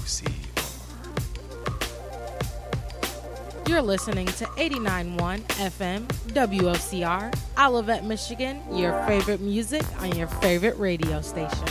receive. You're listening to 89.1 FM WOCR, Olivet, Michigan, your favorite music on your favorite radio station.